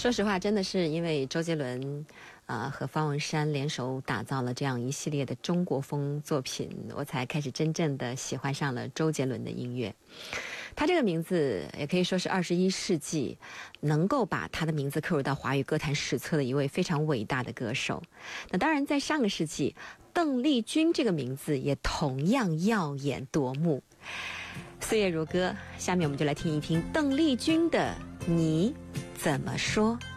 说实话，真的是因为周杰伦和方文山联手打造了这样一系列的中国风作品，我才开始真正的喜欢上了周杰伦的音乐。他这个名字也可以说是21世纪能够把他的名字刻入到华语歌坛史册的一位非常伟大的歌手。那当然在上个世纪，邓丽君这个名字也同样耀眼夺目。岁月如歌，下面我们就来听一听邓丽君的《你怎么说》。